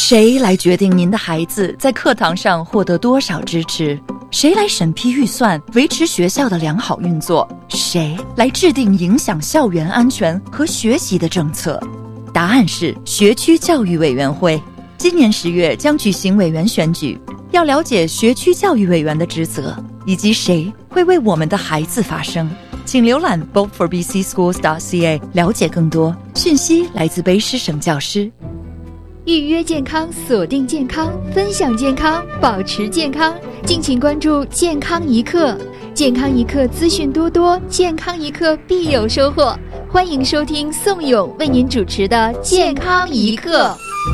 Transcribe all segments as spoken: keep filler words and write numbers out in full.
谁来决定您的孩子在课堂上获得多少支持？谁来审批预算，维持学校的良好运作？谁来制定影响校园安全和学习的政策？答案是学区教育委员会。今年十月将举行委员选举，要了解学区教育委员的职责，以及谁会为我们的孩子发声。请浏览 vote for b c schools dot c a 了解更多讯息。来自卑诗省教师。 预约健康，锁定健康，分享健康，保持健康。敬请关注健康一刻，健康一刻资讯多多，健康一刻必有收获。欢迎收听宋勇为您主持的健康一刻。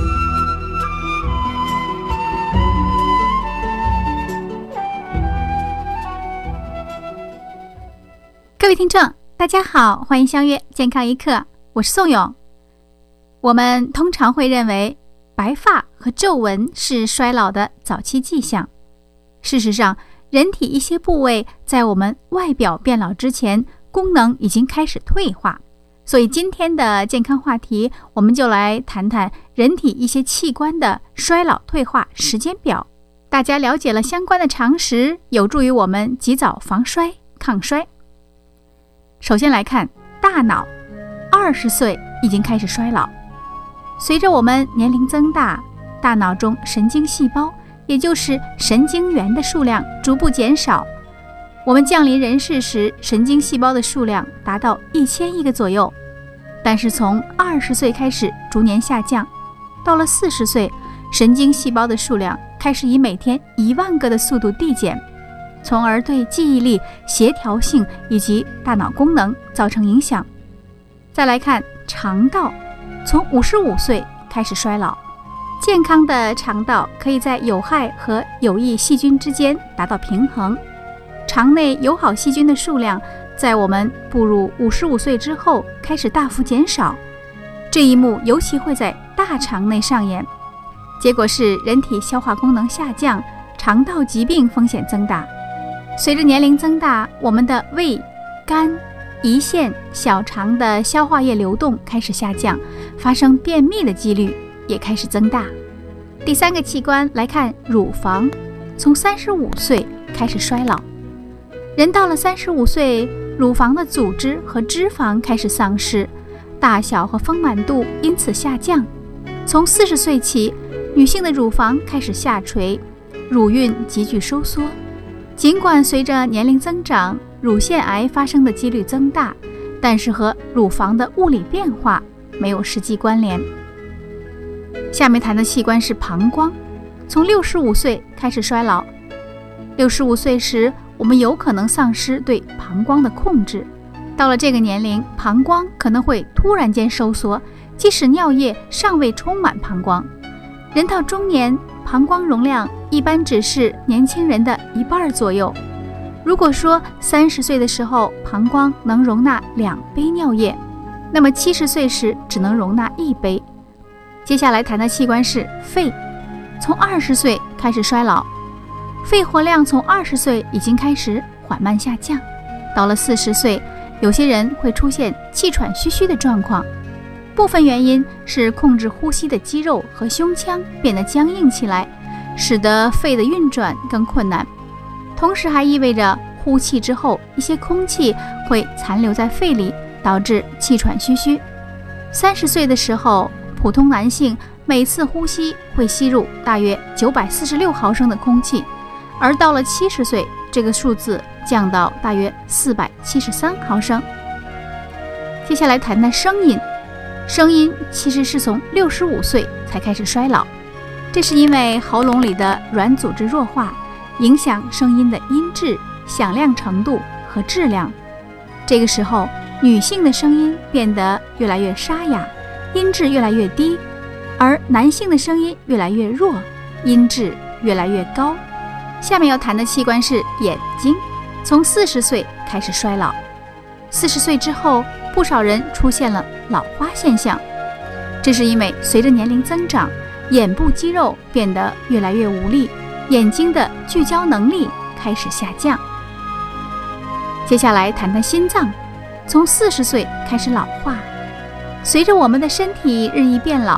各位听众大家好，欢迎相约健康一刻，我是宋勇。我们通常会认为白发和皱纹是衰老的早期迹象。事实上，人体一些部位在我们外表变老之前，功能已经开始退化。所以今天的健康话题，我们就来谈谈人体一些器官的衰老退化时间表。大家了解了相关的常识，有助于我们及早防衰抗衰。首先来看大脑，二十岁已经开始衰老。随着我们年龄增大，大脑中神经细胞，也就是神经元的数量逐步减少。我们降临人世时，神经细胞的数量达到一千亿个左右，但是从二十岁开始逐年下降，到了四十岁，神经细胞的数量开始以每天一万个的速度递减，从而对记忆力、协调性以及大脑功能造成影响。再来看肠道，从五十五岁开始衰老。健康的肠道可以在有害和有益细菌之间达到平衡。肠内友好细菌的数量在我们步入五十五岁之后开始大幅减少，这一幕尤其会在大肠内上演，结果是人体消化功能下降，肠道疾病风险增大。随着年龄增大，我们的胃、肝、胰腺、小肠的消化液流动开始下降，发生便秘的几率也开始增大。第三个器官来看乳房，从三十五岁开始衰老。人到了三十五岁，乳房的组织和脂肪开始丧失，大小和丰满度因此下降。从四十岁起，女性的乳房开始下垂，乳晕急剧收缩。尽管随着年龄增长，乳腺癌发生的几率增大，但是和乳房的物理变化没有实际关联。下面谈的器官是膀胱，从六十五岁开始衰老。六十五岁时，我们有可能丧失对膀胱的控制。到了这个年龄，膀胱可能会突然间收缩，即使尿液尚未充满膀胱。人到中年，膀胱容量一般只是年轻人的一半左右。如果说三十岁的时候膀胱能容纳两杯尿液，那么七十岁时只能容纳一杯。接下来谈的器官是肺，从二十岁开始衰老。肺活量从二十岁已经开始缓慢下降，到了四十岁，有些人会出现气喘吁吁的状况。部分原因是控制呼吸的肌肉和胸腔变得僵硬起来，使得肺的运转更困难。同时还意味着呼气之后，一些空气会残留在肺里，导致气喘吁吁。三十岁的时候，普通男性每次呼吸会吸入大约九百四十六毫升的空气，而到了七十岁，这个数字降到大约四百七十三毫升。接下来谈谈声音。声音其实是从六十五岁才开始衰老，这是因为喉咙里的软组织弱化，影响声音的音质、响亮程度和质量。这个时候，女性的声音变得越来越沙哑，音质越来越低，而男性的声音越来越弱，音质越来越高。下面要谈的器官是眼睛，从四十岁开始衰老。四十岁之后，不少人出现了老花现象，这是因为随着年龄增长，眼部肌肉变得越来越无力，眼睛的聚焦能力开始下降。接下来谈谈心脏，从四十岁开始老化。随着我们的身体日益变老，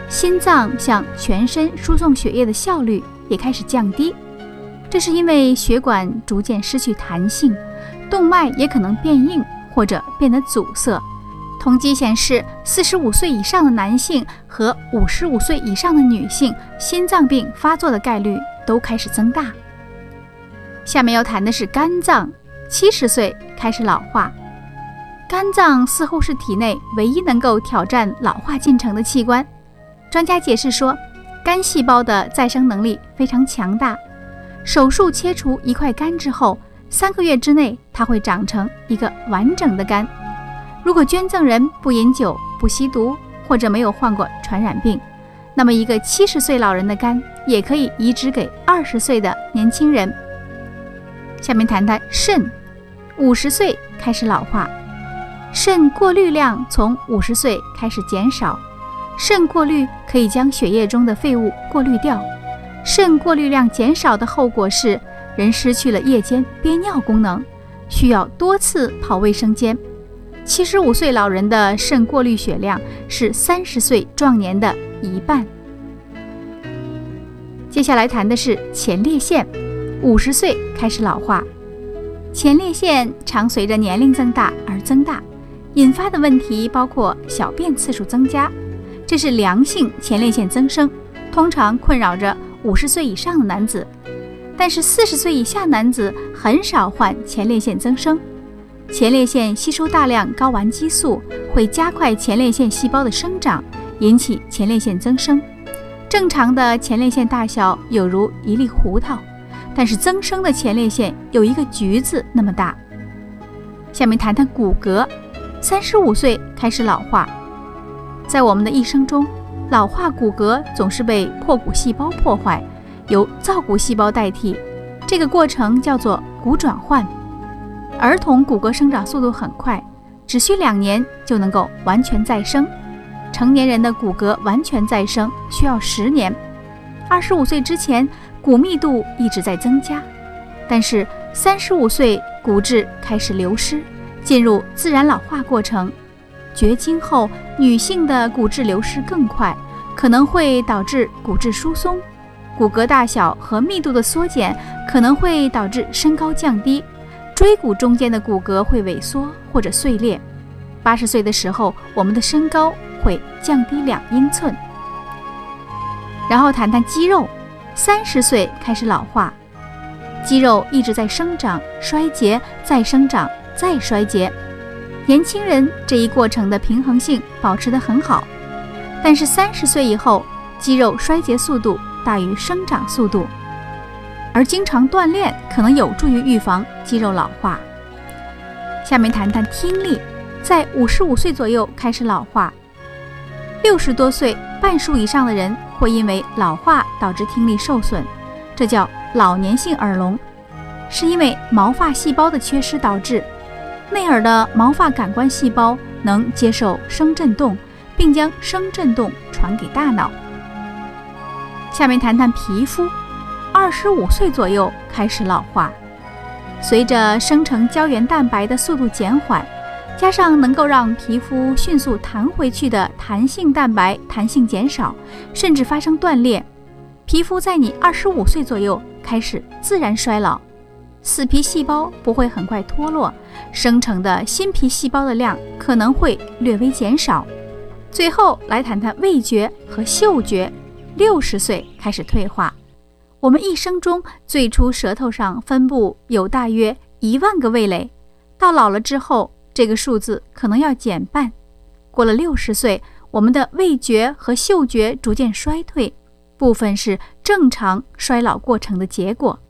心脏向全身输送血液的效率也开始降低。这是因为血管逐渐失去弹性，动脉也可能变硬或者变得阻塞。统计显示，四十五岁以上的男性和五十五岁以上的女性心脏病发作的概率都开始增大。下面要谈的是肝脏，七十岁开始老化。肝脏似乎是体内唯一能够挑战老化进程的器官。专家解释说，肝细胞的再生能力非常强大。手术切除一块肝之后，三个月之内它会长成一个完整的肝。如果捐赠人不饮酒、不吸毒，或者没有患过传染病，那么一个七十岁老人的肝也可以移植给二十岁的年轻人。下面谈谈肾，五十岁开始老化。肾过滤量从五十岁开始减少。肾过滤可以将血液中的废物过滤掉。肾过滤量减少的后果是，人失去了夜间憋尿功能，需要多次跑卫生间。七十五岁老人的肾过滤血量是三十岁壮年的一半。接下来谈的是前列腺，五十岁开始老化。前列腺常随着年龄增大而增大，引发的问题包括小便次数增加，这是良性前列腺增生，通常困扰着五十岁以上的男子，但是四十岁以下男子很少患前列腺增生。前列腺吸收大量睾丸激素，会加快前列腺细胞的生长，引起前列腺增生。正常的前列腺大小有如一粒胡桃，但是增生的前列腺有一个橘子那么大。下面谈谈骨骼，三十五岁开始老化。在我们的一生中，老化骨骼总是被破骨细胞破坏，由造骨细胞代替，这个过程叫做骨转换。儿童骨骼生长速度很快，只需两年就能够完全再生。成年人的骨骼完全再生需要十年。二十五岁之前，骨密度一直在增加，但是三十五岁骨质开始流失，进入自然老化过程。绝经后，女性的骨质流失更快，可能会导致骨质疏松。骨骼大小和密度的缩减可能会导致身高降低，椎骨中间的骨骼会萎缩或者碎裂。八十岁的时候，我们的身高会降低两英寸。然后谈谈肌肉，三十岁开始老化。肌肉一直在生长、衰竭、再生长、再衰竭。年轻人这一过程的平衡性保持得很好，但是三十岁以后，肌肉衰竭速度大于生长速度，而经常锻炼可能有助于预防肌肉老化。下面谈谈听力，在五十五岁左右开始老化。六十多岁，半数以上的人会因为老化导致听力受损，这叫老年性耳聋，是因为毛发细胞的缺失导致。内耳的毛发感官细胞能接受声振动，并将声振动传给大脑。下面谈谈皮肤，二十五岁左右开始老化。随着生成胶原蛋白的速度减缓，加上能够让皮肤迅速弹回去的弹性蛋白弹性减少，甚至发生断裂，皮肤在你二十五岁左右开始自然衰老。死皮细胞不会很快脱落，生成的新皮细胞的量可能会略微减少。最后来谈谈味觉和嗅觉，六十岁开始退化。我们一生中最初舌头上分布有大约一万个味蕾，到老了之后，这个数字可能要减半。过了六十岁，我们的味觉和嗅觉逐渐衰退，部分是正常衰老过程的结果。